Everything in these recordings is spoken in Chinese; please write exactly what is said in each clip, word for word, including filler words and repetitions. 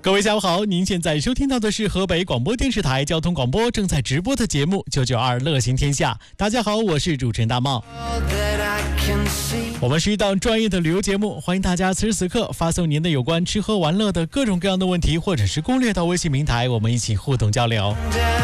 各位下午好，您现在收听到的是河北广播电视台交通广播正在直播的节目九九二乐行天下。大家好，我是主持人大茂。我们是一档专业的旅游节目，欢迎大家此时此刻发送您的有关吃喝玩乐的各种各样的问题或者是攻略到微信平台，我们一起互动交流。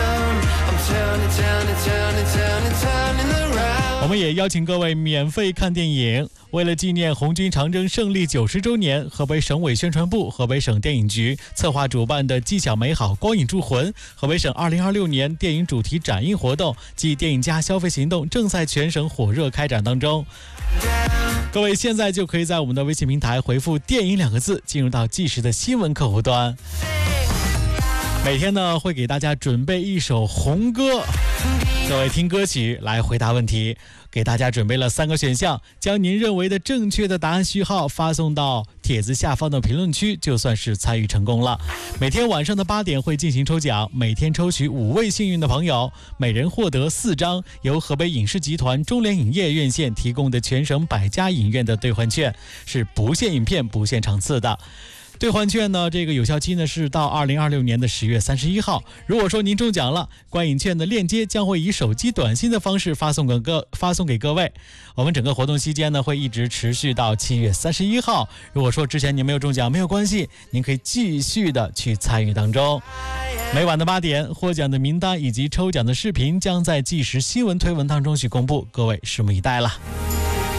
我们也邀请各位免费看电影。为了纪念红军长征胜利九十周年，河北省委宣传部、河北省电影局策划主办的“既小美好，光影铸魂”河北省二零二六年电影主题展映活动暨电影加消费行动正在全省火热开展当中。各位现在就可以在我们的微信平台回复“电影”两个字，进入到即时的新闻客户端。每天呢会给大家准备一首红歌，各位听歌曲来回答问题。给大家准备了三个选项，将您认为的正确的答案序号发送到帖子下方的评论区，就算是参与成功了。每天晚上的八点会进行抽奖，每天抽取五位幸运的朋友，每人获得四张由河北影视集团中联影业院线提供的全省百家影院的兑换券，是不限影片不限场次的。兑换券呢，这个有效期呢是到二零二六年的十月三十一号。如果说您中奖了，观影券的链接将会以手机短信的方式发送给各发送给各位。我们整个活动期间呢会一直持续到七月三十一号。如果说之前您没有中奖没有关系，您可以继续的去参与当中。每晚的八点，获奖的名单以及抽奖的视频将在即时新闻推文当中去公布，各位拭目以待了。